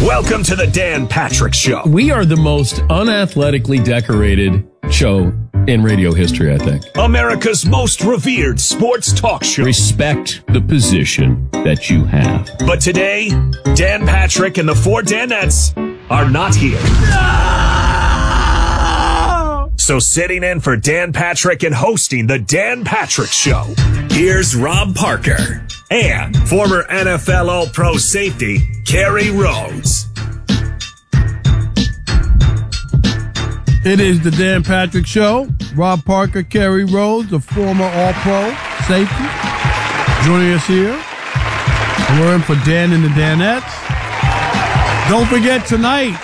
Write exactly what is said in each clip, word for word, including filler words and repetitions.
Welcome to the Dan Patrick Show. We are the most unathletically decorated show in radio history, I think. America's most revered sports talk show. Respect the position that you have. But today, Dan Patrick and the four Danettes are not here. No! So sitting in for Dan Patrick and hosting the Dan Patrick Show, here's Rob Parker and former N F L All-Pro safety, Kerry Rhodes. It is the Dan Patrick Show. Rob Parker, Kerry Rhodes, a former All-Pro safety, joining us here. We're in for Dan and the Danettes. Don't forget tonight,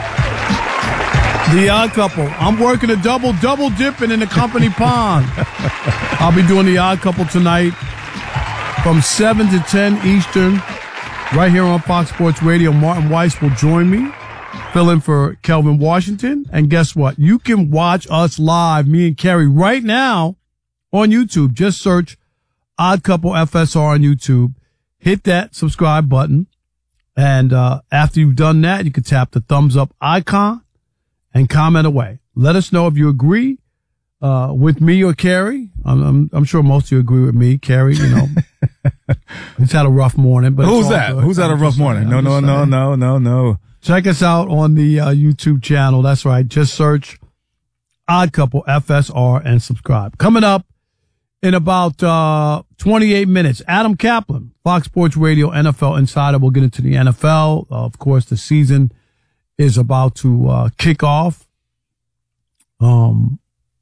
The Odd Couple. I'm working a double, double dipping in the company pond. I'll be doing The Odd Couple tonight from seven to ten Eastern, right here on Fox Sports Radio. Martin Weiss will join me, fill in for Kelvin Washington. And guess what? You can watch us live, me and Kerry, right now on YouTube. Just search Odd Couple F S R on YouTube. Hit that subscribe button. And uh after you've done that, you can tap the thumbs up icon and comment away. Let us know if you agree uh with me or Kerry. I'm, I'm, I'm sure most of you agree with me. Kerry, you know, he's had a rough morning. But Who's that? Good. Who's had a rough morning? No, no, no, no, no, no. Check us out on the uh, YouTube channel. That's right. Just search Odd Couple F S R and subscribe. Coming up in about uh twenty-eight minutes, Adam Kaplan, Fox Sports Radio N F L Insider. We'll get into the N F L. Uh, of course, the season is about to uh kick off um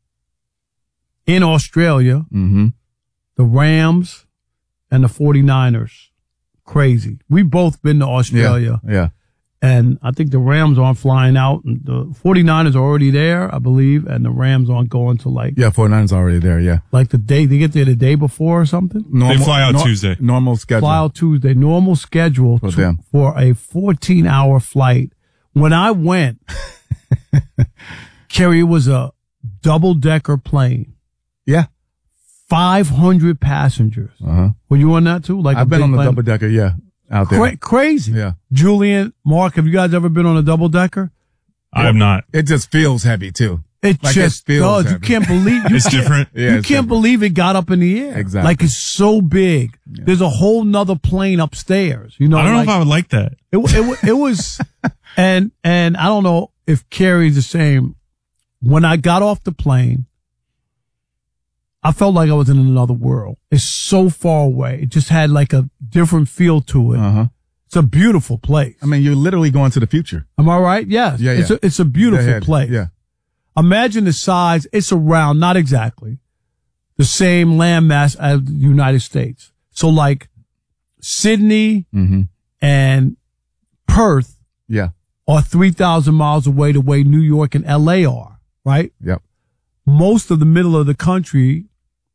in Australia. Mm-hmm. The Rams and the forty-niners. Crazy. We've both been to Australia. Yeah. yeah. And I think the Rams aren't flying out. And the forty-niners are already there, I believe, and the Rams aren't going to like... Yeah, forty-niners are already there, yeah. Like the day, they get there the day before or something? Normal, they fly out nor- Tuesday. Normal schedule. Fly out Tuesday. Normal schedule for, to, for a fourteen-hour flight. When I went, Kerry, it was a double-decker plane. Yeah. five hundred passengers. Uh-huh. Were you on that too? Like I've been on the plane? double-decker, yeah. Out there. Cra- crazy. Yeah. Julian, Mark, have you guys ever been on a double decker? I have not. It just feels heavy too. It like just it feels does. heavy. You can't believe you it's can't, different. You Yeah, can't different. believe it got up in the air. Exactly. Like it's so big. Yeah. There's a whole nother plane upstairs. You know, I don't like, know if I would like that. It, it, it was, and, and I don't know if Kerry's the same. When I got off the plane, I felt like I was in another world. It's so far away. It just had like a different feel to it. Uh-huh. It's a beautiful place. I mean, you're literally going to the future. Am I right? Yes. Yeah, It's yeah. a, it's a beautiful Ahead. place. Yeah. Imagine the size. It's around, not exactly, the same landmass as the United States. So like Sydney Mm-hmm. and Perth Yeah. are three thousand miles away the way New York and L A are, right? Yep. Most of the middle of the country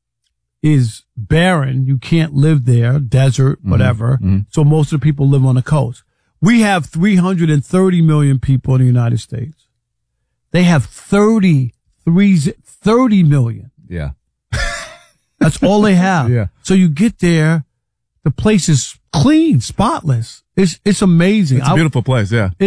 is barren. You can't live there, desert, whatever. Mm-hmm. So most of the people live on the coast. We have three hundred thirty million people in the United States. They have thirty-three, thirty million. Yeah. That's all they have. Yeah. So you get there, the place is clean, spotless. It's, it's amazing. It's a beautiful place, yeah.